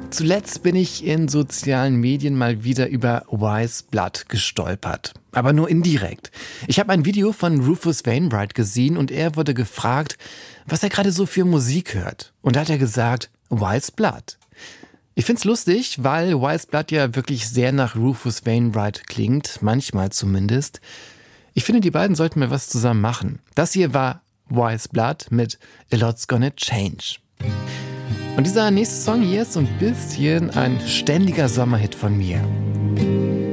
Zuletzt bin ich in sozialen Medien mal wieder über Weyes Blood gestolpert. Aber nur indirekt. Ich habe ein Video von Rufus Wainwright gesehen und er wurde gefragt, was er gerade so für Musik hört. Und da hat er gesagt, Weyes Blood. Ich find's lustig, weil Weyes Blood ja wirklich sehr nach Rufus Wainwright klingt, manchmal zumindest. Ich finde, die beiden sollten mal was zusammen machen. Das hier war Weyes Blood mit A Lot's Gonna Change. Und dieser nächste Song hier ist so ein bisschen ein ständiger Sommerhit von mir.